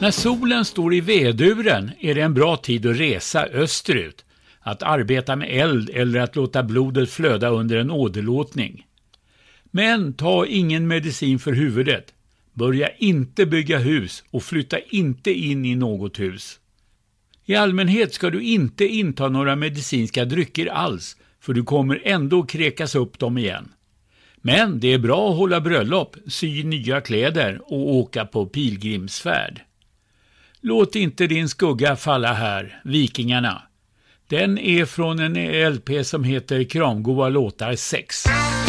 När solen står i veduren är det en bra tid att resa österut, att arbeta med eld eller att låta blodet flöda under en åderlåtning. Men ta ingen medicin för huvudet. Börja inte bygga hus och flytta inte in i något hus. I allmänhet ska du inte inta några medicinska drycker alls, för du kommer ändå kräkas upp dem igen. Men det är bra att hålla bröllop, sy nya kläder och åka på pilgrimsfärd. Låt inte din skugga falla här, Vikingarna. Den är från en LP som heter Kramgoa låtar 6.